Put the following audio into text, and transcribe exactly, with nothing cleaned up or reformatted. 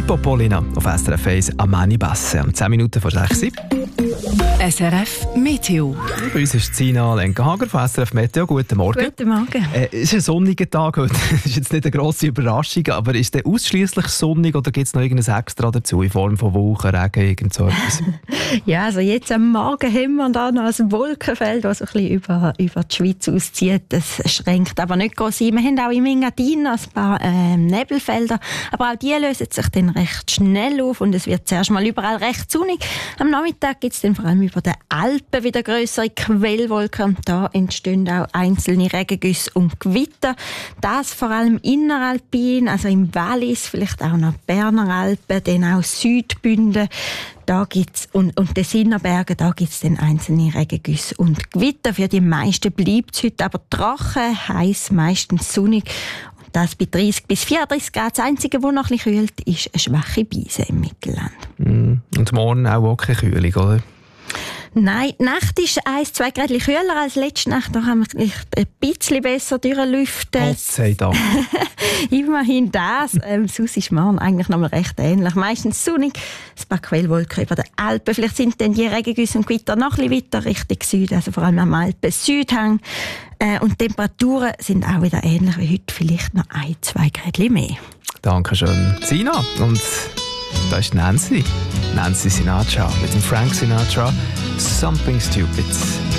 Topolina auf S R F eins Amani Basse. Um zehn Minuten vor sechs. S R F Meteo. Bei uns ist Sina Lenkenhager von S R F Meteo. Guten Morgen. Guten Morgen. Äh, es ist ein sonniger Tag heute. Das ist jetzt nicht eine grosse Überraschung, aber ist der ausschliesslich sonnig oder gibt es noch irgendein Extra dazu in Form von Wolken, Regen, irgend so etwas? Ja, also jetzt am Morgen haben wir da noch ein Wolkenfeld, das so ein bisschen über, über die Schweiz auszieht. Das schränkt aber nicht groß ein. Wir haben auch im Engadin ein paar äh, Nebelfelder, aber auch die lösen sich dann recht schnell auf und es wird zuerst mal überall recht sonnig. Am Nachmittag gibt es dann vor allem über den Alpen wieder grössere Quellwolken. Da entstehen auch einzelne Regengüsse und Gewitter. Das vor allem inneralpin, also im Wallis, vielleicht auch noch Berner Alpen, dann auch Südbünden. Da gibt's, und, und den Sinnerbergen, da gibt es dann einzelne Regengüsse und Gewitter. Für die meisten bleibt es heute aber trocken, heiß, meistens sonnig. Und das bei dreißig bis vierunddreißig Grad. Das Einzige, was noch ein bisschen kühlt, ist eine schwache Brise im Mittelland. Mm. Und morgen auch, auch keine Kühlung, oder? Nein, die Nacht ist ein, zwei Grad kühler als letzte Nacht. Da kann man ein bisschen besser durchlüften. Gott sei Dank. Immerhin das. Ähm, sonst ist morgen eigentlich noch mal recht ähnlich. Meistens sonnig, ein paar Quellwolken über den Alpen. Vielleicht sind dann die Regengüsse und Gewitter noch ein bisschen weiter Richtung Süden, also vor allem am Alpen-Südhang. Äh, und die Temperaturen sind auch wieder ähnlich wie heute, vielleicht noch ein, zwei Grad mehr. Dankeschön, Sina. Und da ist Nancy. Nancy Sinatra mit dem Frank Sinatra. Something Stupid.